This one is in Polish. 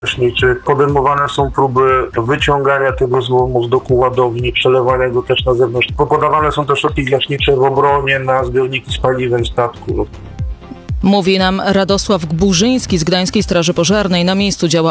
gaśniczych. Podejmowane są próby wyciągania tego złomu z doku ładowni, przelewania go też na zewnątrz. Podawane są też środki gaśnicze w obronie na zbiorniki z paliwem statku. Mówi nam Radosław Gburzyński z Gdańskiej Straży Pożarnej. Na miejscu działa